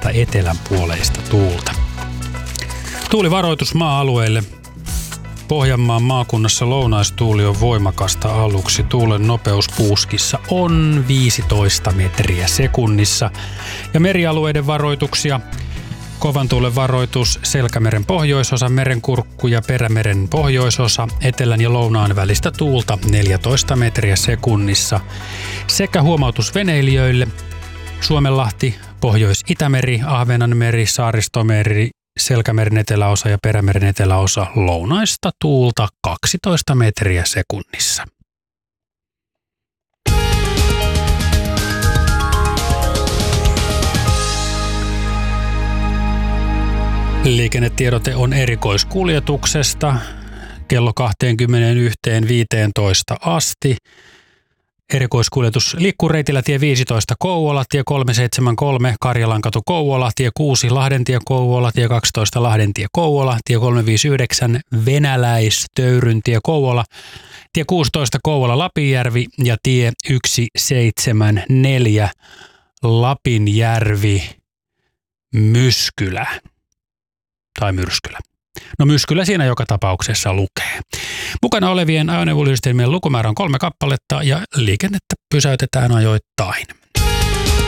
voimakasta etelänpuoleista tuulta. Tuulivaroitus maa-alueille. Pohjanmaan maakunnassa lounaistuuli on voimakasta aluksi. Tuulen nopeus puuskissa on 15 metriä sekunnissa. Ja merialueiden varoituksia. Kovan tuulen varoitus Selkämeren pohjoisosa, Merenkurkku ja Perämeren pohjoisosa, etelän ja lounaan välistä tuulta 14 metriä sekunnissa. Sekä huomautus veneilijöille Suomenlahti, Pohjois-Itämeri, Ahvenanmeri, Saaristomeri, Selkämeren eteläosa ja Perämeren eteläosa, lounaista tuulta 12 metriä sekunnissa. Liikennetiedote on erikoiskuljetuksesta kello 21.15 asti. Erikoiskuljetus liikkureitillä tie 15 Kouvola, tie 373 Karjalankatu Kouvola, tie 6 Lahdentie Kouvola, tie 12 Lahdentie Kouvola, tie 359 Venäläis-Töyryntie Kouvola, tie 16 Kouvola Lapinjärvi ja tie 174 Lapinjärvi Myskylä. Tai Myrskylä. No Myskylä siinä joka tapauksessa lukee. Mukana olevien ajoneuvoyhdistelmien lukumäärä on 3 kappaletta ja liikennettä pysäytetään ajoittain.